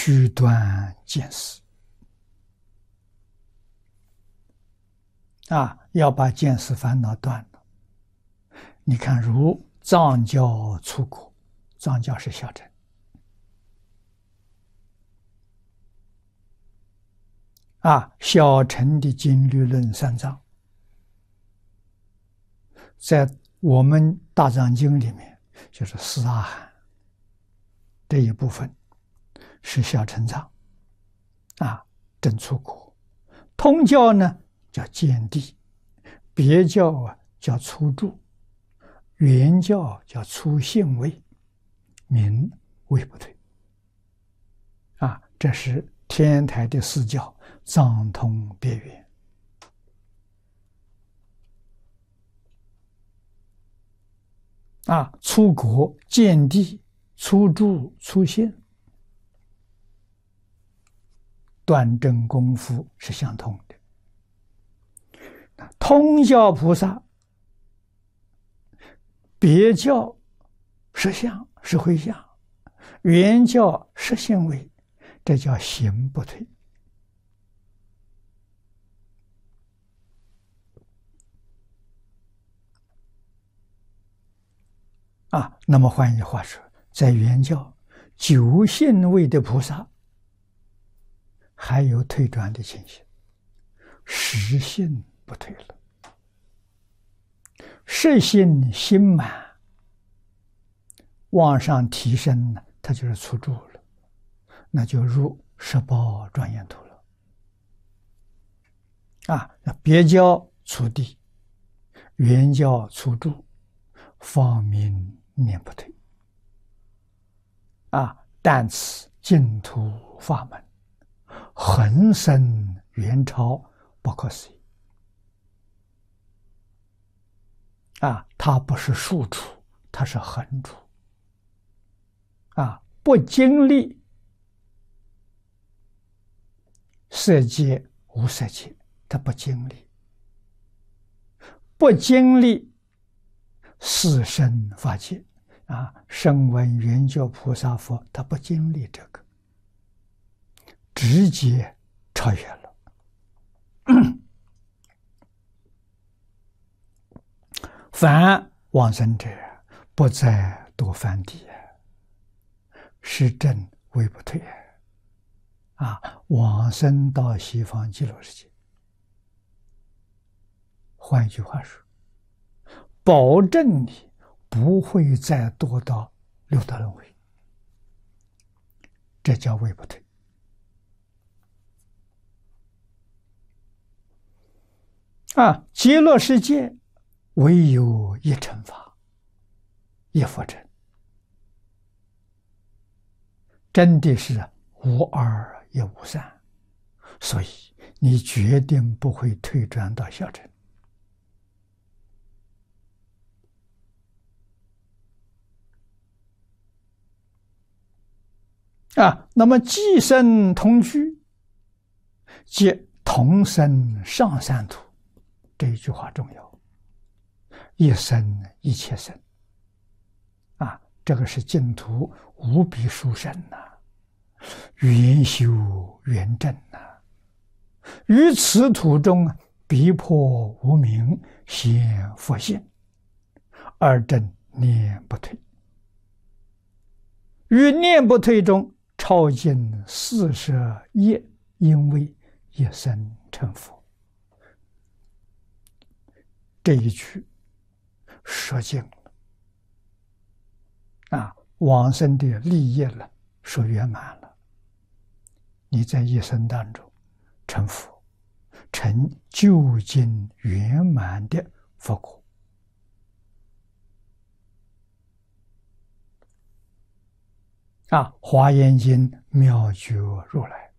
须断见思要把见思烦恼断了。你看，如藏教出国，藏教是小乘小乘的经律论三藏，在我们大藏经里面，就是四阿含这一部分是小乘藏正出国。通教呢叫见地，别教叫初住，原教叫初信位，名位不退这是天台的四教，藏通别圆出国见地，初住初信，断证功夫是相通的。通教菩萨别教实相是回向，原教实性位，这叫行不退那么换句话说，在原教九信位的菩萨还有退转的情形，实信不退了，实信心满往上提升呢，它就是初住了，那就入十报庄严土了别教初地，原教初住，方明念不退但此净土法门恒生圆超，不可思议它不是数处，它是恒处不经历色界无色界，它不经历，不经历四生法界声闻缘觉菩萨佛，他不经历这个，直接超越了凡往生者不再堕梵地，是正位不退往生到西方极乐世界。换一句话说，保证你不会再堕到六道轮回，这叫位不退极乐世界唯有一乘法，一佛乘，真的是无二也无三，所以你决定不会退转到小乘那么即生同居，即同生上三途，这一句话重要。一生一切生这个是净土无比殊胜圆修圆正于此土中逼迫无明显佛性，二正念不退，于念不退中超尽40业，因为一生成佛。这一句说尽了往生的利益了，说圆满了。你在一生当中成佛，成究竟圆满的佛果华严经妙觉如来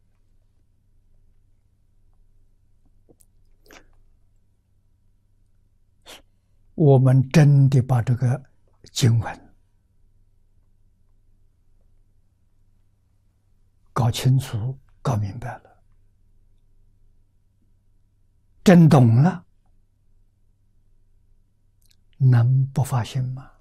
我们真的把这个经文搞清楚搞明白了，真懂了，能不发心吗？